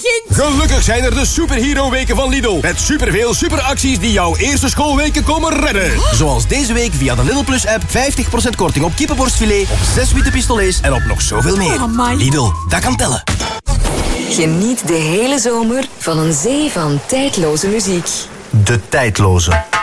begint. Gelukkig zijn er de superhero-weken van Lidl. Met superveel superacties die jouw eerste schoolweken komen redden. Zoals deze week via de Lidl Plus app 50% korting op kippenborstfilet, op 6 witte pistolets en op nog zoveel meer. Lidl, dat kan tellen. Geniet de hele zomer van een zee van tijdloze muziek. De tijdloze.